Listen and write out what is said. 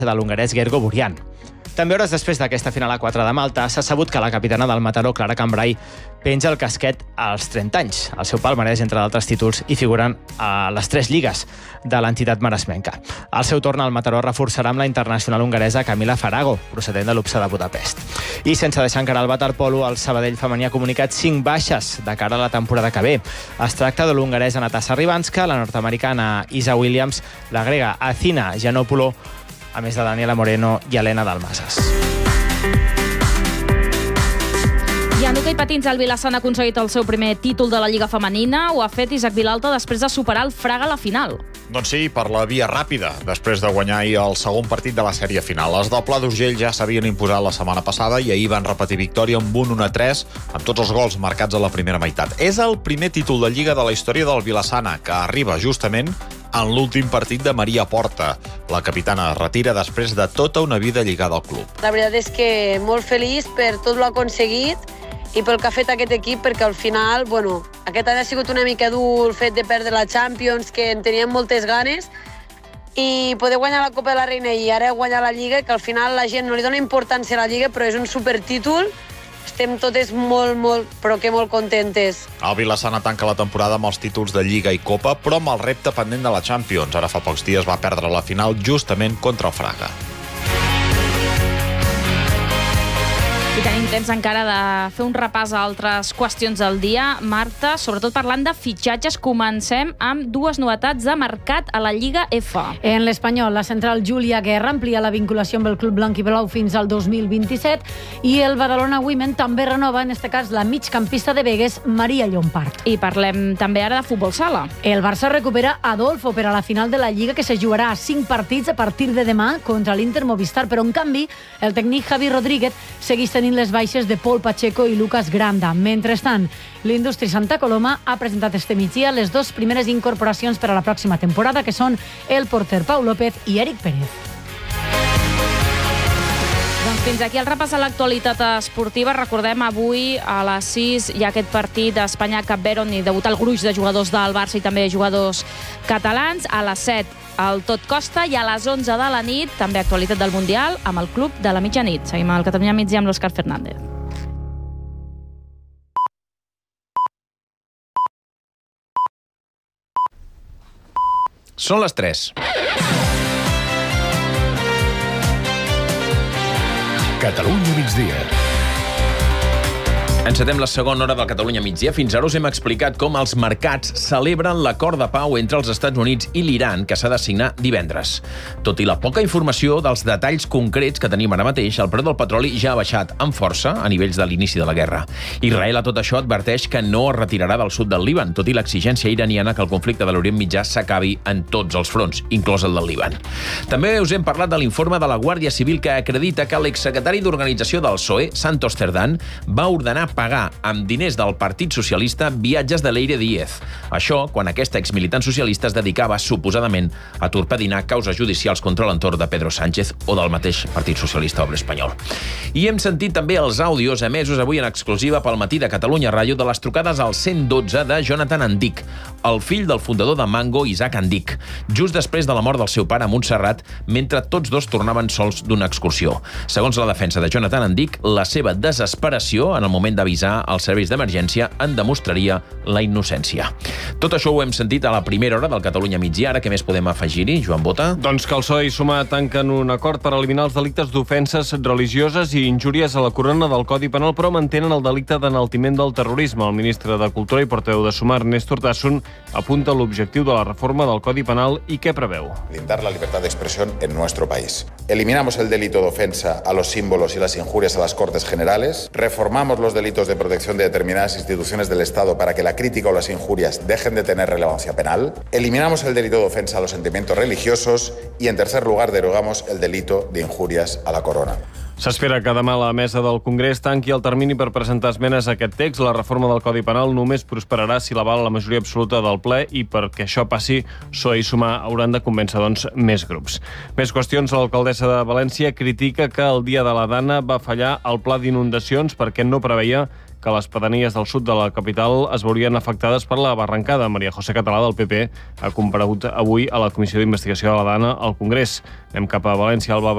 de l'hongarès Gergo Burian. També hores després d'aquesta final a 4 de Malta s'ha sabut que la capitana del Mataró, Clara Cambrai, penja el casquet als 30 anys. El seu palmarès, entre d'altres títols, hi figuren a les 3 lligues de l'entitat maresmenca. Al seu torn, el Mataró reforçarà amb la internacional hongaresa Camila Farago, procedent de l'UPSA de Budapest. I sense deixar encara el waterpolo, el Sabadell femení ha comunicat 5 baixes de cara a la temporada que ve. Es tracta de l'hongaresa Natasa Ribanska, la nord-americana Isa Williams, la grega Athina Giannopoulos, a més de Daniela Moreno i Helena Dalmases. I en hoquei patins, el Vilassana ha aconseguit el seu primer títol de la Lliga Femenina. Ho ha fet Isaac Vilalta després de superar el Fraga a la final. Doncs sí, per la via ràpida, després de guanyar ahir el segon partit de la sèrie final. Els del Pla d'Urgell ja s'havien imposat la setmana passada i ahir van repetir victòria amb un 1-3, amb tots els gols marcats a la primera meitat. És el primer títol de Lliga de la història del Vilassana, que arriba justament en l'últim partit de Maria Porta. La capitana es retira després de tota una vida lligada al club. La veritat és que molt feliç per tot l'ha aconseguit i pel que ha fet aquest equip, perquè al final, aquest any ha sigut una mica dur el fet de perdre la Champions, que en teníem moltes ganes, i poder guanyar la Copa de la Reina i ara guanyar la Lliga, que al final la gent no li dona importància a la Lliga, però és un supertítol. Estem totes molt contentes. El Vilassana tanca la temporada amb els títols de Lliga i Copa, però amb el repte pendent de la Champions. Ara fa pocs dies va perdre la final justament contra el Fraga. I tenim temps encara de fer un repàs a altres qüestions del dia. Marta, sobretot parlant de fitxatges, comencem amb 2 novetats de mercat a la Lliga F. En l'Espanyol, la central Júlia Guerra amplia la vinculació amb el club blanc i blau fins al 2027 i el Badalona Women també renova, en este cas, la migcampista de Begues, Maria Llompart. I parlem també ara de futbol sala. El Barça recupera Adolfo per a la final de la Lliga, que se jugarà a 5 partits a partir de demà contra l'Inter Movistar, però en canvi el tècnic Javi Rodríguez segueix tenint les baixes de Paul Pacheco i Lucas Granda. Mentrestant, l'Industri Santa Coloma ha presentat este migdia les 2 primeres incorporacions per a la pròxima temporada, que són el porter Pau López i Eric Pérez. Doncs fins aquí el repàs a l'actualitat esportiva. Recordem, avui a les 6 hi ha aquest partit d'Espanya-Cap Verd, on hi debuta el gruix de jugadors del Barça i també jugadors catalans. A les 7 el Tot Costa i a les 11 de la nit també actualitat del Mundial amb el Club de la Mitjanit. Seguim al Catalunya Migdia amb l'Òscar Fernández. Són les 3. Catalunya migdia. Encetem la segona hora del Catalunya migdia. Fins ara us hem explicat com els mercats celebren l'acord de pau entre els Estats Units i l'Iran, que s'ha de signar divendres. Tot i la poca informació dels detalls concrets que tenim ara mateix, el preu del petroli ja ha baixat amb força a nivells de l'inici de la guerra. Israel a tot això adverteix que no es retirarà del sud del Líban, tot i l'exigència iraniana que el conflicte de l'Orient Mitjà s'acabi en tots els fronts, inclòs el del Líban. També us hem parlat de l'informe de la Guàrdia Civil que acredita que l'exsecretari d'Organització del PSOE, Santos Cerdán, va ordenar pagar amb diners del Partit Socialista viatges de Leire Díez. Això quan aquest exmilitant socialista es dedicava suposadament a torpedinar causes judicials contra l'entorn de Pedro Sánchez o del mateix Partit Socialista Obrer Espanyol. I hem sentit també els àudios emesos avui en exclusiva pel Matí de Catalunya Ràdio de les trucades al 112 de Jonathan Andic, el fill del fundador de Mango, Isaac Andic, just després de la mort del seu pare a Montserrat, mentre tots dos tornaven sols d'una excursió. Segons la defensa de Jonathan Andic, la seva desesperació en el moment d'avisar als serveis d'emergència en demostraria la innocència. Tot això ho hem sentit a la primera hora del Catalunya migdia. Ara què més podem afegir-hi, Joan Bota? Doncs que el PSOE i Sumar tanquen un acord per eliminar els delictes d'ofenses religioses i injúries a la corona del Codi Penal, però mantenen el delicte d'enaltiment del terrorisme. El ministre de Cultura i portaveu de Sumar, Néstor Tasson, apunta l'objectiu de la reforma del Codi Penal i què preveu. Blindar la libertad de expresión en nuestro país. Eliminamos el delito de ofensa a los símbolos y las injurias a las Cortes Generales. Reformamos los delitos de protección de determinadas instituciones del Estado para que la crítica o las injurias dejen de tener relevancia penal. Eliminamos el delito de ofensa a los sentimientos religiosos y, en tercer lugar, derogamos el delito de injurias a la corona. S'espera que demà la mesa del Congrés tanqui el termini per presentar esmenes a aquest text. La reforma del Codi Penal només prosperarà si l'avala la majoria absoluta del ple i perquè això passi, PSOE i Sumar hauran de convèncer, doncs, més grups. Més qüestions. L'alcaldessa de València critica que el dia de la Dana va fallar el pla d'inundacions perquè no preveia que les pedanies del sud de la capital es veurien afectades per la barrancada. Maria José Català, del PP, ha comparegut avui a la Comissió d'Investigació de la Dana al Congrés. Anem cap a València. Alba